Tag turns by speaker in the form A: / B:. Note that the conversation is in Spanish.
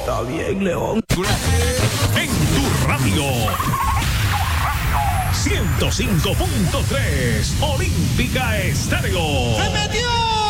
A: Está bien, León.
B: En tu radio. 105.3 Olímpica Estéreo.
C: ¡Se metió!